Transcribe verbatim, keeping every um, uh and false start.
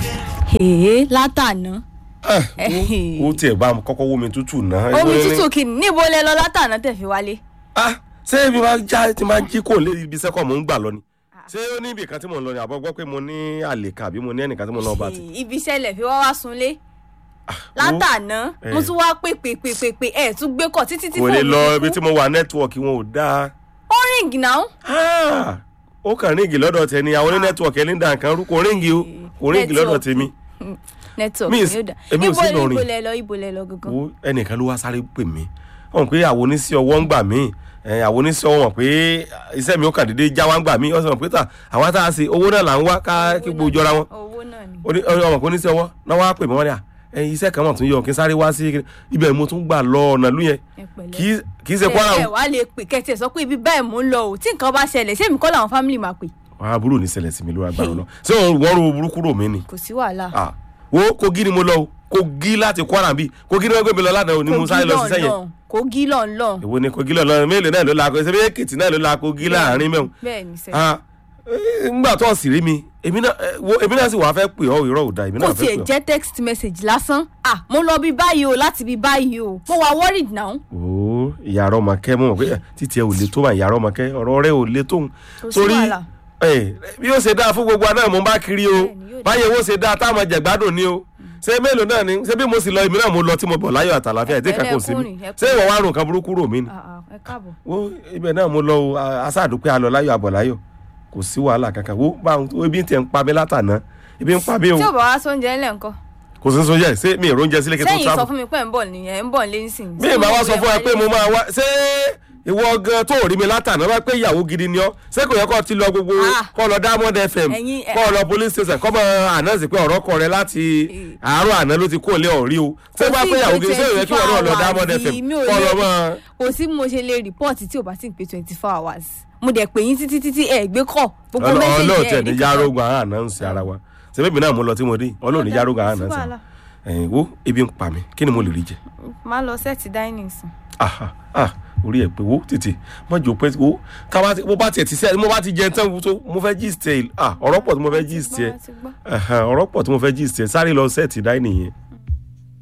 Èé látàná. ó tiẹ̀ bá kọ́kọ́ wó mi tútù náà. Omi tútù kì ní níbo lẹ lọ látàná tẹ̀ fi wálé. ah ṣé ibi máa já tí máa jí kò lé ibi sẹ́kọ̀ mò ń gbà lọ ni ṣé ó ní ibì kan tí mò ń lọ ni àbọ̀ gbọ́ pé mo ní àlè kàbí mo ní ẹnìkan tí mo lọ bá ti. Ibi iṣẹ́ lẹ̀ fi wá wá sunlé látàná mo tún wá pè pè pè pè pè ẹ̀ tún gbé kọ̀ títí tí kò lè lọ ibi tí mo wà nẹ́tíwọ̀kì wọn ò dáa. ó ríǹgì náà. ó kàn ríǹgì lọ́dọ̀ tẹ ni àwọn ní nẹ́tíwọ̀kì ẹni dà nǹkan rú kò ríǹgì o kò ríǹgì lọ́dọ̀ tèmi. nẹ́tíwọ̀kì yóò dà ibo ibo lẹ lọ ibo lẹ lọ gangan. wo ẹnìkan ló wá sáré pè mí wọn pé àwọn oníṣẹ́ ọwọ́ ń gbà mí àwọn oníṣẹ́ ọwọ́ wọn pé iṣẹ́ mi ó kàn déédéé já wá ń gbà mí ọ̀sán pé tà àwọn tá a ṣe owó náà là ń wá ká kí gbogbo jọra wọn. owó náà ni. ọmọ kò oníṣẹ́ ọwọ́ náà wá pè mí wọ́n ní à iṣẹ́ kan mọ̀ tún yọ kí n sáré wá sí ibẹ̀ mo tún gbà lọ ọ̀nà lú yẹn kì í ṣe Kwara o. ẹ wá lè pè kẹtì ẹ sọ pé ibi báyìí mò ń lọ o tí nǹkan bá ṣẹlẹ̀ ṣé èmi kọ́ làwọn fámìlì máa pè. wàá burú ní ṣẹlẹ̀ sí mi lórí agbára náà ṣé wọ́n ro burúkú rò mí ni. kò sí wàhálà. wo Kogi ni mo lọ o Kogi láti Kwara bí Kogi ni wọ́n gbé mi lọ lánàá ni mo sáré lọ sí sẹ́yìn. Kogi lọ́nlọ́n. èwo ni Kogi lọ́nlọ́n mélòó náà ló la ṣe bí Èkìtì náà ló la Kogi láàrin mẹ́wọ̀n. bẹ́ẹ̀ni sẹ́yìn. ngbà tó sì rí mi èmi náà èmi náà sì wàá fẹ́ pè ọ́ ìrọ̀ òdà èmi náà fẹ́ pè ọ́. kò tiẹ̀ jẹ́ text message lásán ah mo lọ bí báyìí o láti bí báyìí o mo wà worried now. ooo ìyàrá ọmọkẹ́ mọ̀ pé títí ẹ ò lè tó mà ìyàrá ọmọkẹ́ ọ̀rọ̀ rẹ ò lè tó ń. torí bí ó ṣe dáa fún gbogbo aná mo bá kiri o báyẹn wo ṣe dáa táwọn jẹ̀gbádùn ni o ṣé mélòó náà ni ṣé bí mo sì lọ èmi náà mo lọ tí mo bọ̀ láyọ̀ àtàlàfíà ìdí kankan sí mi ṣé ìwọ wá rùn kan burúkú rò mí ni. wo ibẹ̀ náà mo lọ o aṣáàdúpẹ́ alọ láyọ̀ àbọ̀ láyọ̀ kò sí wàhálà kankan wo bá ebi tẹ̀ ń pa mí látàná ebi ń pa mí o. tí ò bá wá sóúnjẹ ńlẹ̀ ńkọ́. kò sí sóúnjẹ ṣé mi ì róúnjẹ sílé kí n tó travel. sẹ́yìn sọ fún mi pé ń bọ̀ nìyẹn ń bọ̀ lẹ́sìn. mi ì bá wá sọ fún ẹ pé mo máa wá ṣé ìwọ gan tó rí mi látàná wá pé ìyàwó gidi ni ọ ṣé kò yẹ kó ti lọ gbogbo kó lọ Diamond F M kó lọ police station kó mọ ànánsì pé ọ̀rọ̀ kọ rẹ láti àárọ̀ àná ló ti kó lé ọ̀rí o ṣé wá pé ìyàwó gidi ṣé ìyẹn kí wọn náà lọ Diamond F M kó lọ mọ. kò sí mo ṣe lè rìpọ́ọ̀tì tí ò bá ti pé twenty four hours mo dẹ̀ pè yín títí títí ẹ̀ gbé kọ̀ gbogbo mẹ́sẹ̀jì ẹ̀ ọlọ́ọ̀tẹ̀ ní yarogun àwọn ànánsì ara wa ṣé bẹ́ẹ̀ mi náà mo lọ tí mo dé ọlọ́ọ̀ ní yarogun àwọn ànánsì ẹ̀yìn wo ebi ń pa mi kí ni mo lè rí jẹ. má lọ sẹ́ẹ̀tì dining sùn. ah ah orí ẹ pé wo tètè má jò pé wo ká bá mo bá tiẹ̀ ti sẹ́ mo bá ti jẹ tán tó mo fẹ́ gist ẹ ah ọ̀rọ̀ pọ̀ tí mo fẹ́ gist ẹ ọ̀rọ̀ pọ̀ tí mo fẹ́ gist ẹ sáré lọ sẹ́ẹ̀tì dining yẹn.